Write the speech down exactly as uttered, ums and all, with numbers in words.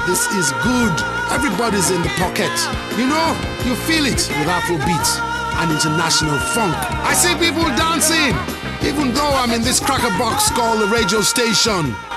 This is good. Everybody's in the pocket. You know, you feel it with Afrobeats and international funk. I see people dancing, even though I'm in this cracker box called the radio station.